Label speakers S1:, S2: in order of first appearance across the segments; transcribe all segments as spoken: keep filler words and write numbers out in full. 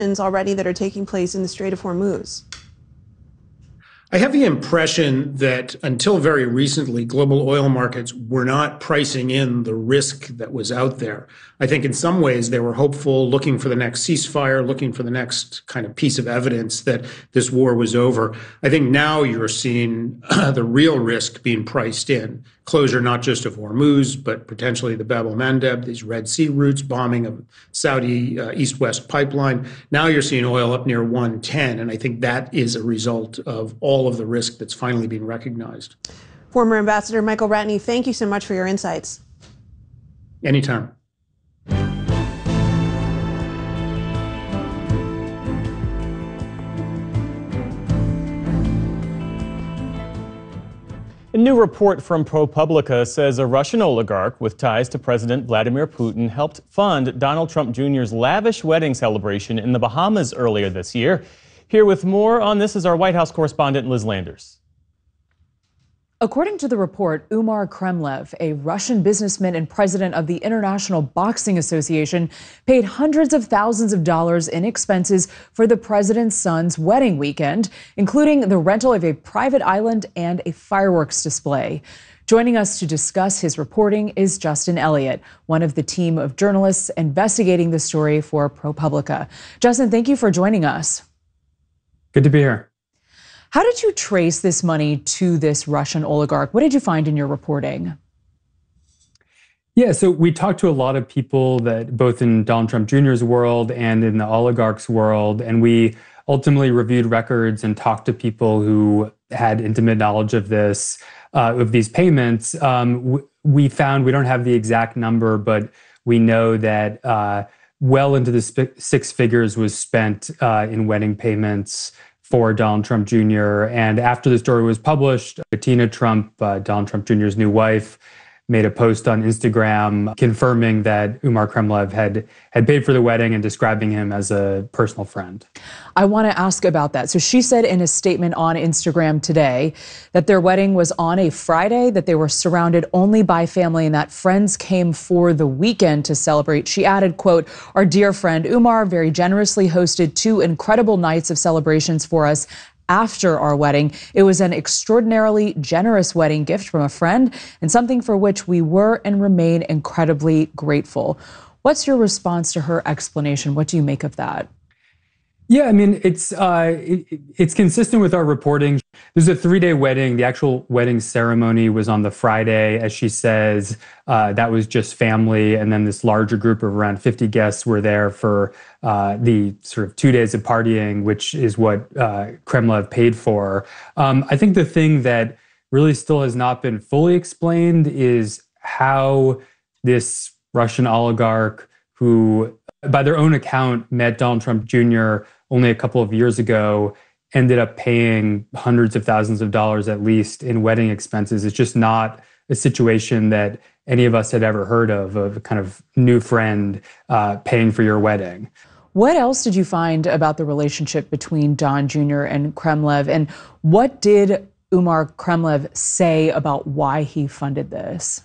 S1: already that are taking place in the Strait of Hormuz?
S2: I have the impression that until very recently, global oil markets were not pricing in the risk that was out there. I think in some ways they were hopeful, looking for the next ceasefire, looking for the next kind of piece of evidence that this war was over. I think now you're seeing uh, the real risk being priced in. Closure not just of Hormuz, but potentially the Bab el-Mandeb, these Red Sea routes, bombing of Saudi uh, East-West pipeline. Now you're seeing oil up near one ten, and I think that is a result of all of the risk that's finally being recognized.
S1: Former Ambassador Michael Ratney, thank you so much for your insights.
S2: Anytime.
S3: A new report from ProPublica says a Russian oligarch with ties to President Vladimir Putin helped fund Donald Trump Junior's lavish wedding celebration in the Bahamas earlier this year. Here with more on this is our White House correspondent Liz Landers.
S4: According to the report, Umar Kremlev, a Russian businessman and president of the International Boxing Association, paid hundreds of thousands of dollars in expenses for the president's son's wedding weekend, including the rental of a private island and a fireworks display. Joining us to discuss his reporting is Justin Elliott, one of the team of journalists investigating the story for ProPublica. Justin, thank you for joining us.
S5: Good to be here.
S4: How did you trace this money to this Russian oligarch? What did you find in your reporting?
S5: Yeah, so we talked to a lot of people that both in Donald Trump Junior's world and in the oligarch's world, and we ultimately reviewed records and talked to people who had intimate knowledge of this, uh, of these payments. Um, w- we found, we don't have the exact number, but we know that uh, well into the sp- six figures was spent uh, in wedding payments for Donald Trump Junior And after the story was published, Bettina Trump, uh, Donald Trump Junior's new wife, made a post on Instagram confirming that Umar Kremlev had had paid for the wedding and describing him as a personal friend.
S4: I want to ask about that. So she said in a statement on Instagram today that their wedding was on a Friday, that they were surrounded only by family and that friends came for the weekend to celebrate. She added, quote, "Our dear friend Umar very generously hosted two incredible nights of celebrations for us after our wedding. It was an extraordinarily generous wedding gift from a friend and something for which we were and remain incredibly grateful." What's your response to her explanation? What do you make of that?
S5: Yeah, I mean, it's uh, it, it's consistent with our reporting. There's a three-day wedding. The actual wedding ceremony was on the Friday. As she says, uh, that was just family. And then this larger group of around fifty guests were there for uh, the sort of two days of partying, which is what uh, Kremlev paid for. Um, I think the thing that really still has not been fully explained is how this Russian oligarch, who by their own account met Donald Trump Junior only a couple of years ago, ended up paying hundreds of thousands of dollars at least in wedding expenses. It's just not a situation that any of us had ever heard of, of a kind of new friend uh, paying for your wedding.
S4: What else did you find about the relationship between Don Junior and Kremlev? And what did Umar Kremlev say about why he funded this?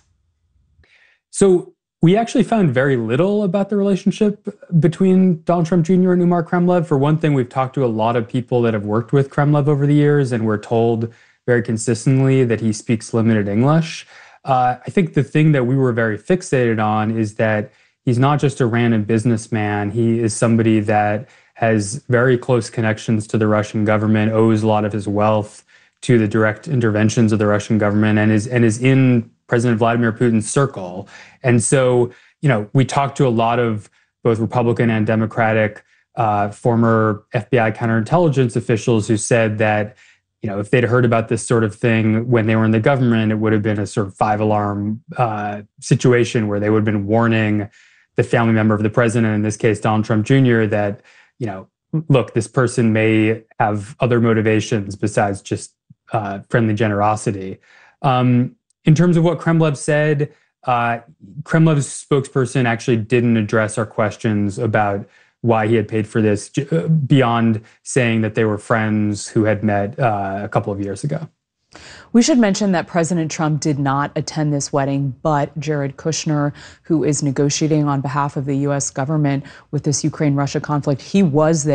S5: So we actually found very little about the relationship between Donald Trump Junior and Umar Kremlev. For one thing, we've talked to a lot of people that have worked with Kremlev over the years, and we're told very consistently that he speaks limited English. Uh, I think the thing that we were very fixated on is that he's not just a random businessman. He is somebody that has very close connections to the Russian government, owes a lot of his wealth to the direct interventions of the Russian government, and is and is in President Vladimir Putin's circle. And so, you know, we talked to a lot of both Republican and Democratic uh, former F B I counterintelligence officials who said that, you know, if they'd heard about this sort of thing when they were in the government, it would have been a sort of five alarm uh, situation where they would have been warning the family member of the president, in this case, Donald Trump Junior, that, you know, look, this person may have other motivations besides just uh, friendly generosity. Um, In terms of what Kremlev said, uh, Kremlev's spokesperson actually didn't address our questions about why he had paid for this, beyond saying that they were friends who had met uh, a couple of years ago.
S4: We should mention that President Trump did not attend this wedding, but Jared Kushner, who is negotiating on behalf of the U S government with this Ukraine-Russia conflict, he was there.